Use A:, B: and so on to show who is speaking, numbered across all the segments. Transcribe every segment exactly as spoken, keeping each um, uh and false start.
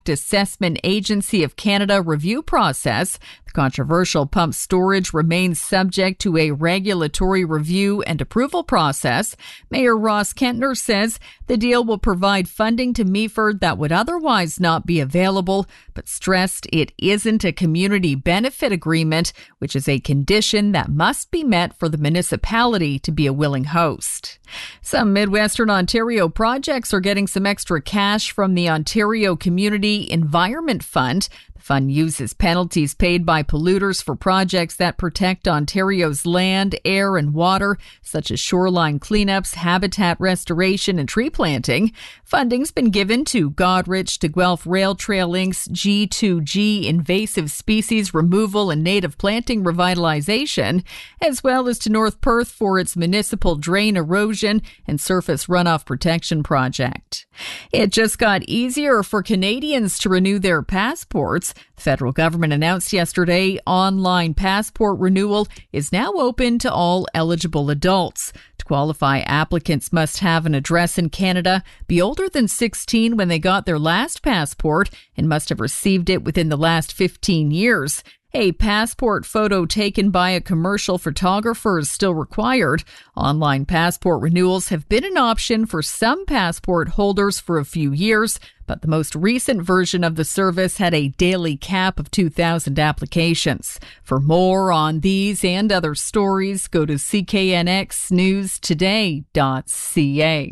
A: Impact Assessment Agency of Canada review process. The controversial pump storage remains subject to a regulatory review and approval process. Mayor Ross Kentner says the deal will provide funding to Meaford that would otherwise not be available, but stressed it isn't a community benefit agreement, which is a condition that must be met for the municipality to be a willing host. Some Midwestern Ontario projects are getting some extra cash from the Ontario Community Environment Fund. The fund uses penalties paid by polluters for projects that protect Ontario's land, air, and water, such as shoreline cleanups, habitat restoration, and tree planting. Funding's been given to Godrich to Guelph Rail Trail Incorporated's G two G invasive species removal and native planting revitalization, as well as to North Perth for its municipal drain erosion and surface runoff protection project. It just got easier for Canadians to renew their passports. The federal government announced yesterday online passport renewal is now open to all eligible adults. To qualify, applicants must have an address in Canada, be older than sixteen when they got their last passport, and must have received it within the last fifteen years. A passport photo taken by a commercial photographer is still required. Online passport renewals have been an option for some passport holders for a few years, but the most recent version of the service had a daily cap of two thousand applications. For more on these and other stories, go to c k n x news today dot c a.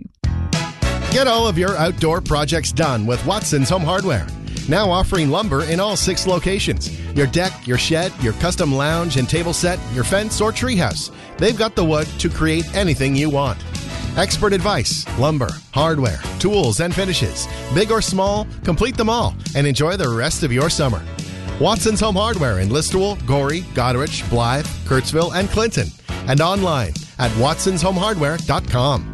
B: Get all of your outdoor projects done with Watson's Home Hardware. Now offering lumber in all six locations. Your deck, your shed, your custom lounge and table set, your fence or treehouse. They've got the wood to create anything you want. Expert advice, lumber, hardware, tools and finishes. Big or small, complete them all and enjoy the rest of your summer. Watson's Home Hardware in Listowel, Gorey, Goderich, Blythe, Kurtzville and Clinton. And online at watsons home hardware dot com.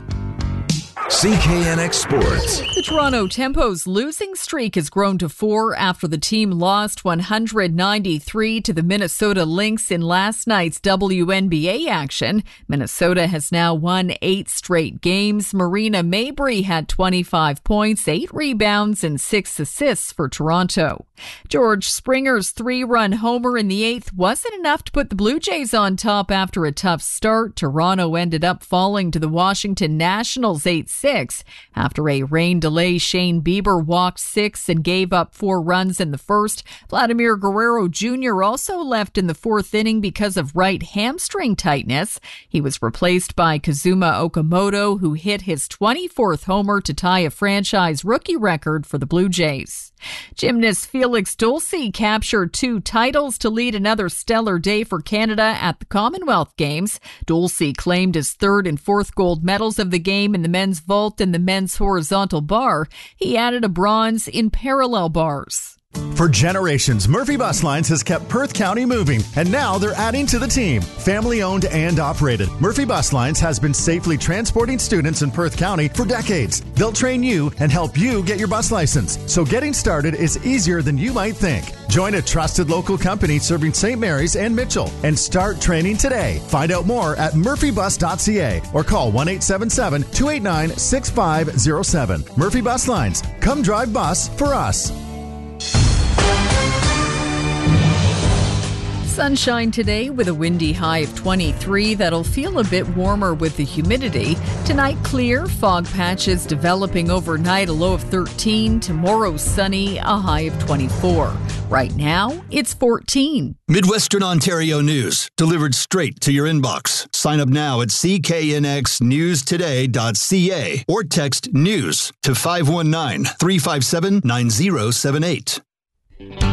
C: C K N X Sports.
A: The Toronto Tempo's losing streak has grown to four after the team lost one ninety-three to the Minnesota Lynx in last night's W N B A action. Minnesota has now won eight straight games. Marina Mabrey had twenty-five points, eight rebounds, and six assists for Toronto. George Springer's three-run homer in the eighth wasn't enough to put the Blue Jays on top after a tough start. Toronto ended up falling to the Washington Nationals eight six. After a rain delay, Shane Bieber walked six and gave up four runs in the first. Vladimir Guerrero Junior also left in the fourth inning because of right hamstring tightness. He was replaced by Kazuma Okamoto, who hit his twenty-fourth homer to tie a franchise rookie record for the Blue Jays. Gymnast Felix Dulce captured two titles to lead another stellar day for Canada at the Commonwealth Games. Dulce claimed his third and fourth gold medals of the game in the men's vault and the men's horizontal bar. He added a bronze in parallel bars.
D: For generations, Murphy Bus Lines has kept Perth County moving, and now they're adding to the team. Family owned and operated, Murphy Bus Lines has been safely transporting students in Perth County for decades. They'll train you and help you get your bus license, so getting started is easier than you might think. Join a trusted local company serving Saint Mary's and Mitchell and start training today. Find out more at murphy bus dot c a or call one eight seven seven, two eight nine, six five zero seven. Murphy Bus Lines. Come drive bus for us.
A: Sunshine today with a windy high of twenty-three. That'll feel a bit warmer with the humidity. Tonight, clear, fog patches developing overnight, a low of thirteen. Tomorrow, sunny, a high of twenty-four. Right now, it's fourteen.
E: Midwestern Ontario news, delivered straight to your inbox. Sign up now at c k n x news today dot c a or text NEWS to five one nine, three five seven, nine zero seven eight.